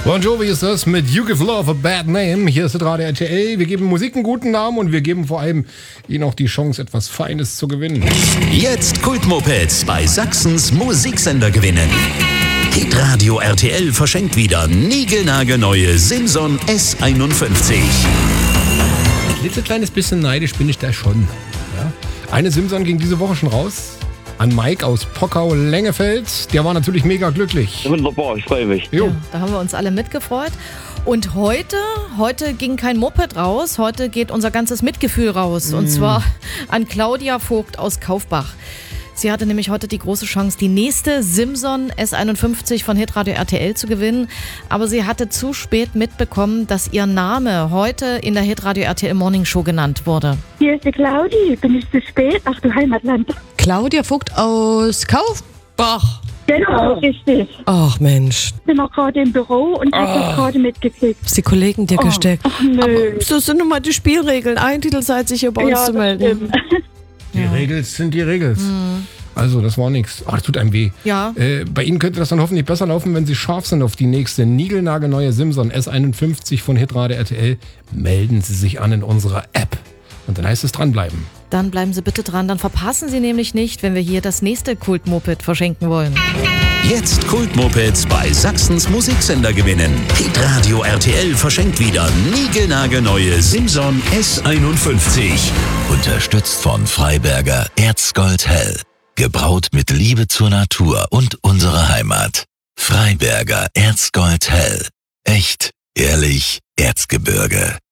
Bon Jovi ist das mit You Give Love a Bad Name. Hier ist Radio RTL. Wir geben Musik einen guten Namen und wir geben vor allem Ihnen auch die Chance, etwas Feines zu gewinnen. Jetzt Kultmopeds bei Sachsens Musiksender gewinnen. Hitradio RTL verschenkt wieder niegelnagelneue Simson S51. Ein klitzekleines bisschen neidisch bin ich da schon. Ja? Eine Simson ging diese Woche schon raus. An Mike aus Pockau-Lengefeld. Der war natürlich mega glücklich. Wunderbar, ich freue mich. Jo. Ja, da haben wir uns alle mitgefreut. Und heute ging kein Moped raus, heute geht unser ganzes Mitgefühl raus. Und zwar an Claudia Vogt aus Kaufbach. Sie hatte nämlich heute die große Chance, die nächste Simson S51 von Hitradio RTL zu gewinnen. Aber sie hatte zu spät mitbekommen, dass ihr Name heute in der Hitradio RTL Morning Show genannt wurde. Hier ist die Claudi. Bin ich zu spät? Ach du Heimatland. Claudia Vogt aus Kaufbach. Genau, richtig. Ach Mensch, Ich bin auch gerade im Büro und habe das gerade mitgekriegt. ist die Kollegen dir gesteckt. Ach nö. So sind nun mal die Spielregeln. Ein Titel seid sich hier bei uns Ja, zu das melden. stimmt. Die Regels sind die Regels. Also, das war nichts. Ach, das tut einem weh. Ja. Bei Ihnen könnte das dann hoffentlich besser laufen, wenn Sie scharf sind auf die nächste niegelnagelneue Simson S51 von Hitradio RTL. Melden Sie sich an in unserer App. Und dann heißt es dranbleiben. Dann bleiben Sie bitte dran, dann verpassen Sie nämlich nicht, wenn wir hier das nächste Kultmoped verschenken wollen. Jetzt Kultmopeds bei Sachsens Musiksender gewinnen. Hitradio RTL verschenkt wieder niegelnagelneue Simson S51. Unterstützt von Freiberger Erzgold Hell. Gebraut mit Liebe zur Natur und unserer Heimat. Freiberger Erzgold Hell. Echt, ehrlich, Erzgebirge.